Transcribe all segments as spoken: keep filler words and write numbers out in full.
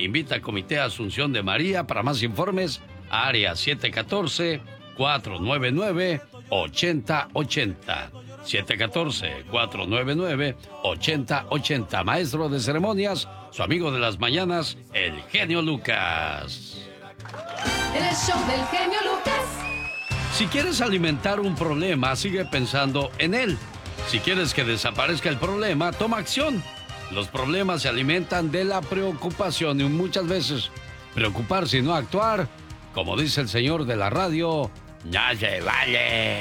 invita a Comité Asunción de María. Para más informes, área siete uno cuatro, cuatro nueve nueve, ocho cero ocho cero. siete uno cuatro, cuatro nueve nueve, ocho cero ocho cero. Maestro de ceremonias, su amigo de las mañanas, el genio Lucas. El show del genio Lucas. Si quieres alimentar un problema, sigue pensando en él. Si quieres que desaparezca el problema, toma acción. Los problemas se alimentan de la preocupación y muchas veces preocuparse y no actuar, como dice el señor de la radio, ya se vale.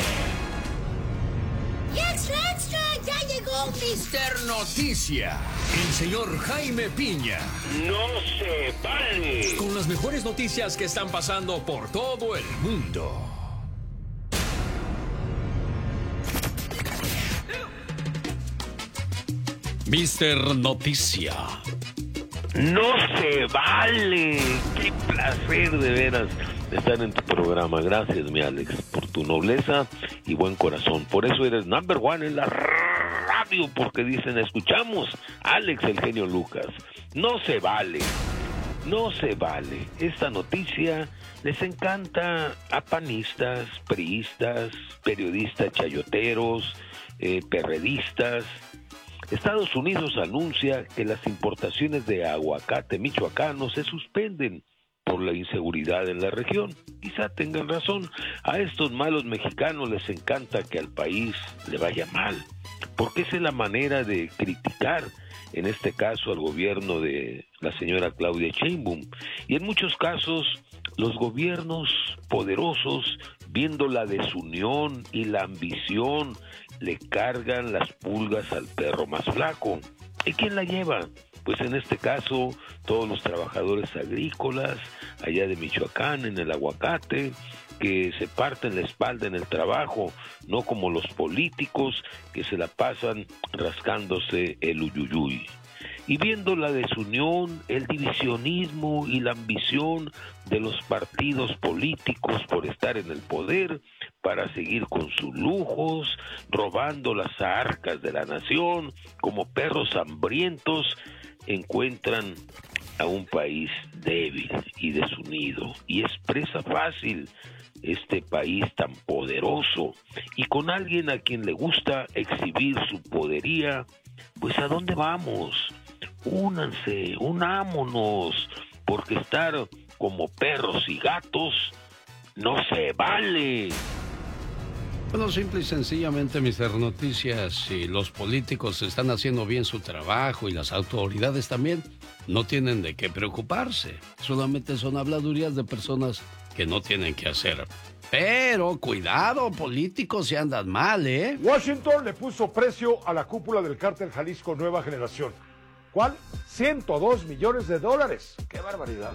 ¡Y extra, extra! ¡Ya llegó mister Noticia! El señor Jaime Piña. ¡No se vale! Con las mejores noticias que están pasando por todo el mundo. mister Noticia. ¡No se vale! ¡Qué placer de veras estar en tu programa! Gracias, mi Alex, por tu nobleza y buen corazón. Por eso eres number one en la radio, porque dicen, escuchamos Alex, el genio Lucas. ¡No se vale! No se vale. Esta noticia les encanta a panistas, priistas, periodistas chayoteros, eh, perredistas. Estados Unidos anuncia que las importaciones de aguacate michoacano se suspenden por la inseguridad en la región. Quizá tengan razón. A estos malos mexicanos les encanta que al país le vaya mal, porque esa es la manera de criticar, en este caso, al gobierno de la señora Claudia Sheinbaum. Y en muchos casos, los gobiernos poderosos, viendo la desunión y la ambición, le cargan las pulgas al perro más flaco. ¿Y quién la lleva? Pues en este caso, todos los trabajadores agrícolas, allá de Michoacán, en el aguacate, que se parten la espalda en el trabajo, no como los políticos que se la pasan rascándose el uyuyuy. Y viendo la desunión, el divisionismo y la ambición de los partidos políticos por estar en el poder, para seguir con sus lujos, robando las arcas de la nación, como perros hambrientos, encuentran a un país débil y desunido. Y es presa fácil este país tan poderoso, y con alguien a quien le gusta exhibir su podería. Pues ¿a dónde vamos? Únanse, unámonos, porque estar como perros y gatos no se vale. Bueno, simple y sencillamente, mister Noticias, si los políticos están haciendo bien su trabajo y las autoridades también, no tienen de qué preocuparse. Solamente son habladurías de personas que no tienen que hacer. Pero cuidado, políticos, si andan mal, ¿eh? Washington le puso precio a la cúpula del cártel Jalisco Nueva Generación. ¿Cuál? ciento dos millones de dólares. ¡Qué barbaridad!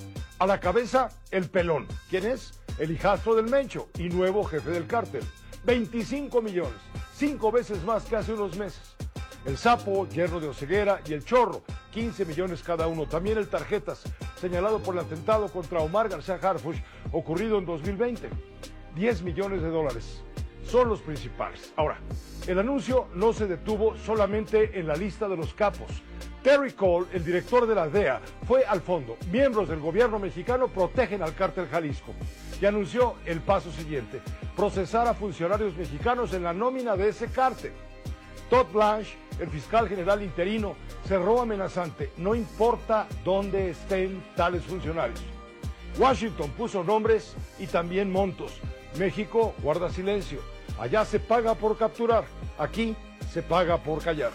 A la cabeza, el Pelón. ¿Quién es? El hijastro del Mencho y nuevo jefe del cártel. veinticinco millones, cinco veces más que hace unos meses. El Sapo, yerno de Oseguera, y el Chorro, quince millones cada uno. También el Tarjetas, señalado por el atentado contra Omar García Harfuch, ocurrido en dos mil veinte. diez millones de dólares. Son los principales. Ahora, el anuncio no se detuvo solamente en la lista de los capos. Terry Cole, el director de la D E A, fue al fondo. Miembros del gobierno mexicano protegen al cártel Jalisco. Y anunció el paso siguiente: procesar a funcionarios mexicanos en la nómina de ese cártel. Todd Blanche, el fiscal general interino, cerró amenazante: no importa dónde estén tales funcionarios. Washington puso nombres y también montos. México guarda silencio. Allá se paga por capturar, aquí se paga por callar.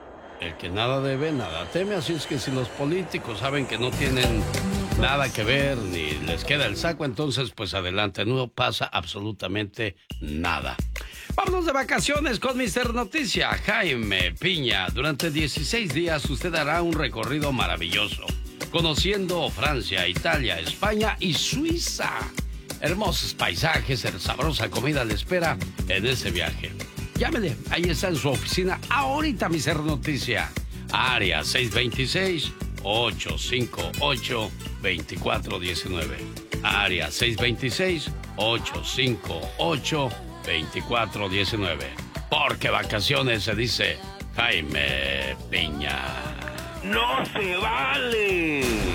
El que nada debe, nada teme, así es que si los políticos saben que no tienen nada que ver, ni les queda el saco, entonces pues adelante, no pasa absolutamente nada. Vámonos de vacaciones con mister Noticia, Jaime Piña. Durante dieciséis días usted hará un recorrido maravilloso, conociendo Francia, Italia, España y Suiza. Hermosos paisajes, sabrosa comida le espera en ese viaje. Llámele, ahí está en su oficina ahorita, mister Noticia. Área seis dos seis, ocho cinco ocho, dos cuatro uno nueve. Área seis dos seis, ocho cinco ocho, dos cuatro uno nueve. Porque vacaciones se dice Jaime Piña. ¡No se vale!